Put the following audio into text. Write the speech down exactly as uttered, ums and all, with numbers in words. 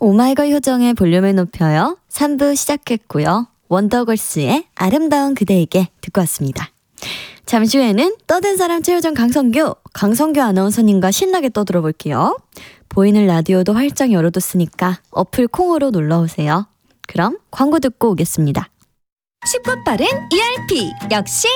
오마이걸 효정의 볼륨을 높여요. 삼 부 시작했고요. 원더걸스의 아름다운 그대에게 듣고 왔습니다. 잠시 후에는 떠든 사람 최효정 강성규, 강성규 아나운서님과 신나게 떠들어볼게요. 보이는 라디오도 활짝 열어뒀으니까 어플 콩으로 놀러오세요. 그럼 광고 듣고 오겠습니다. 쉽고 빠른 이알피 역시